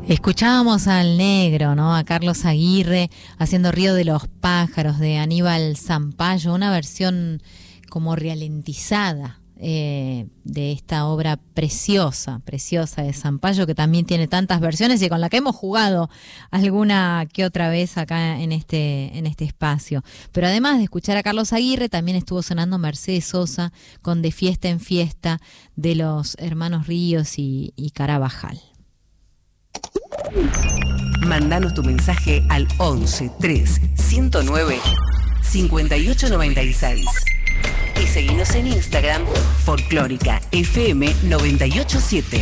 Escuchábamos al negro, ¿no? A Carlos Aguirre haciendo Río de los Pájaros de Aníbal Zampayo, una versión como ralentizada de esta obra preciosa de Zampayo, que también tiene tantas versiones y con la que hemos jugado alguna que otra vez acá en este espacio. Pero además de escuchar a Carlos Aguirre, también estuvo sonando Mercedes Sosa con De Fiesta en Fiesta de los hermanos Ríos y Carabajal. Mándanos tu mensaje al 11 3 109 5896 y seguinos en Instagram Folclórica FM 987.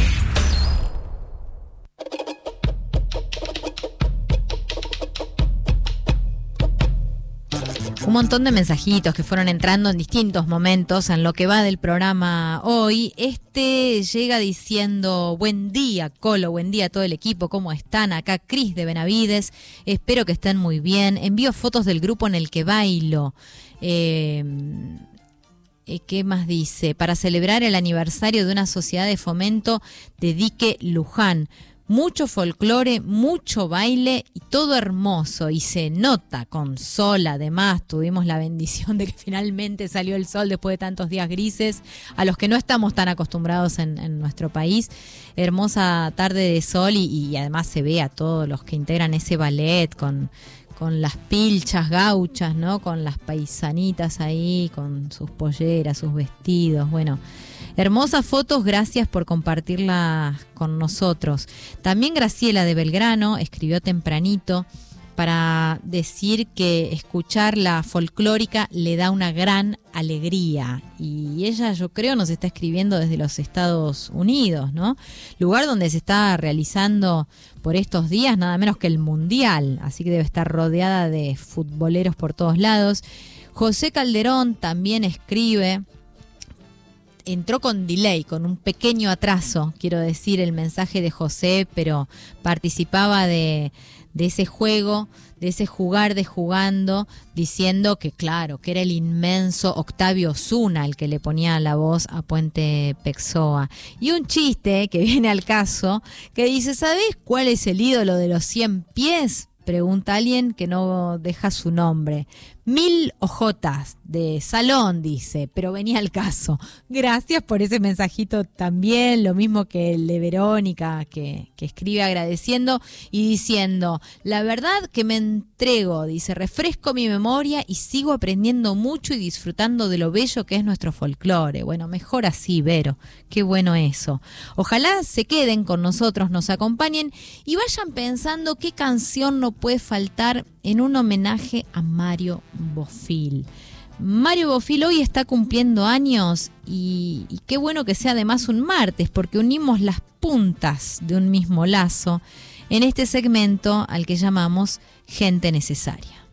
Un montón de mensajitos que fueron entrando en distintos momentos en lo que va del programa hoy. Llega diciendo: buen día, Colo, buen día a todo el equipo, ¿cómo están? Acá Cris de Benavides, espero que estén muy bien. Envío fotos del grupo en el que bailo. ¿Qué más dice? Para celebrar el aniversario de una sociedad de fomento de Dique Luján. Mucho folclore, mucho baile y todo hermoso, y se nota con sol. Además tuvimos la bendición de que finalmente salió el sol después de tantos días grises, a los que no estamos tan acostumbrados en nuestro país. Hermosa tarde de sol y además se ve a todos los que integran ese ballet con las pilchas gauchas, ¿no? Con las paisanitas ahí, con sus polleras, sus vestidos, bueno. Hermosas fotos, gracias por compartirlas con nosotros. También Graciela de Belgrano escribió tempranito para decir que escuchar la folclórica le da una gran alegría. Y ella, yo creo, nos está escribiendo desde los Estados Unidos, ¿no? Lugar donde se está realizando por estos días nada menos que el Mundial, así que debe estar rodeada de futboleros por todos lados. José Calderón también escribe. Entró con delay, con un pequeño atraso, quiero decir, el mensaje de José, pero participaba de ese juego, de ese jugar de jugando, diciendo que claro, que era el inmenso Octavio Osuna el que le ponía la voz a Puente Pexoa. Y un chiste que viene al caso, que dice: ¿sabés cuál es el ídolo de los 100 pies? Pregunta alguien que no deja su nombre. 1000 ojotas de salón, dice, pero venía al caso. Gracias por ese mensajito también, lo mismo que el de Verónica, que escribe agradeciendo y diciendo: la verdad que me entrego, dice, refresco mi memoria y sigo aprendiendo mucho y disfrutando de lo bello que es nuestro folclore. Bueno, mejor así, Vero, qué bueno eso. Ojalá se queden con nosotros, nos acompañen y vayan pensando qué canción no puede faltar en un homenaje a Mario Bofill. Mario Bofill hoy está cumpliendo años y qué bueno que sea además un martes, porque unimos las puntas de un mismo lazo en este segmento al que llamamos Gente Necesaria.